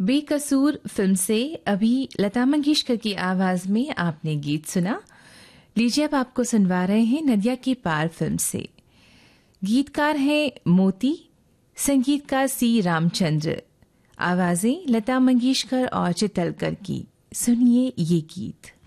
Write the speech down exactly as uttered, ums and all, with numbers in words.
बेकसूर फिल्म से अभी लता मंगेशकर की आवाज में आपने गीत सुना। लीजिए अब आपको सुनवा रहे हैं नदिया की पार फिल्म से। गीतकार हैं मोती, संगीतकार सी रामचंद्र, आवाजें लता मंगेशकर और चितलकर की। सुनिए ये गीत।